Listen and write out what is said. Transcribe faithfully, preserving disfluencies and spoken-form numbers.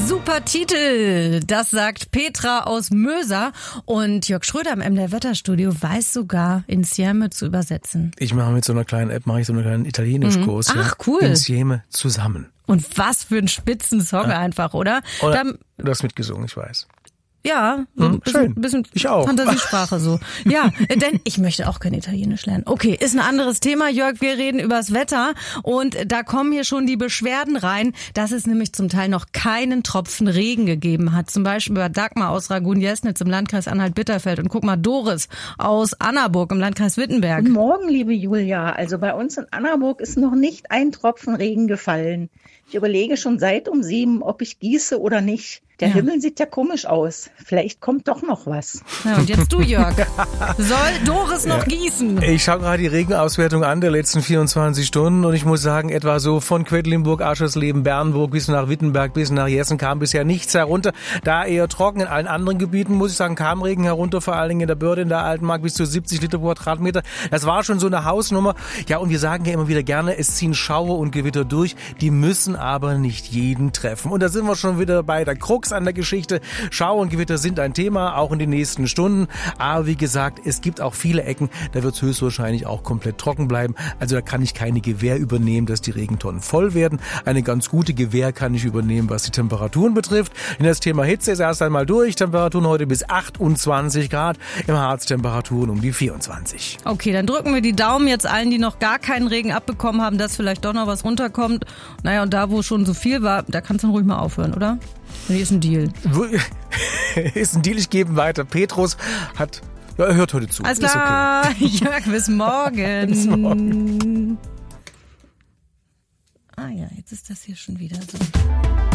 Super Titel, das sagt Petra aus Möser. Und Jörg Schröder im M D R-Wetterstudio weiß sogar, Insieme zu übersetzen. Ich mache mit so einer kleinen App, mache ich so einen kleinen Italienischkurs. Mhm. Ach, ja. cool. Insieme zusammen. Und was für ein Spitzensong ja. einfach, oder? oder Dann, du hast mitgesungen, ich weiß. Ja, so hm, ein bisschen, schön. bisschen ich auch. Fantasiesprache so. Ja, denn ich möchte auch kein Italienisch lernen. Okay, ist ein anderes Thema, Jörg. Wir reden übers Wetter und da kommen hier schon die Beschwerden rein, dass es nämlich zum Teil noch keinen Tropfen Regen gegeben hat. Zum Beispiel bei Dagmar aus Ragun-Jesnitz im Landkreis Anhalt-Bitterfeld und guck mal, Doris aus Annaburg im Landkreis Wittenberg. Guten Morgen, liebe Julia. Also bei uns in Annaburg ist noch nicht ein Tropfen Regen gefallen. Ich überlege schon seit um sieben, ob ich gieße oder nicht. Der ja. Himmel sieht ja komisch aus. Vielleicht kommt doch noch was. Ja, und jetzt du, Jörg. Soll Doris noch ja. gießen? Ich schaue gerade die Regenauswertung an der letzten vierundzwanzig Stunden und ich muss sagen, etwa so von Quedlinburg, Aschersleben, Bernburg bis nach Wittenberg, bis nach Jessen kam bisher nichts herunter. Da eher trocken. In allen anderen Gebieten, muss ich sagen, kam Regen herunter, vor allen Dingen in der Börde, in der Altenmark bis zu siebzig Liter pro Quadratmeter. Das war schon so eine Hausnummer. Ja, und wir sagen ja immer wieder gerne, es ziehen Schauer und Gewitter durch. Die müssen aber nicht jeden treffen. Und da sind wir schon wieder bei der Krux an der Geschichte. Schauer und Gewitter sind ein Thema, auch in den nächsten Stunden. Aber wie gesagt, es gibt auch viele Ecken, da wird es höchstwahrscheinlich auch komplett trocken bleiben. Also da kann ich keine Gewähr übernehmen, dass die Regentonnen voll werden. Eine ganz gute Gewähr kann ich übernehmen, was die Temperaturen betrifft. Denn das Thema Hitze ist erst einmal durch. Temperaturen heute bis achtundzwanzig Grad. Im Harz Temperaturen um die vierundzwanzig. Okay, dann drücken wir die Daumen jetzt allen, die noch gar keinen Regen abbekommen haben, dass vielleicht doch noch was runterkommt. Naja, und da, wo schon so viel war, da kannst du dann ruhig mal aufhören, oder? Nee, ist ein Deal. Ist ein Deal, ich gebe weiter. Petrus hat, ja, er hört heute zu. Alles klar, okay. Jörg, bis morgen. Bis morgen. Ah ja, jetzt ist das hier schon wieder so.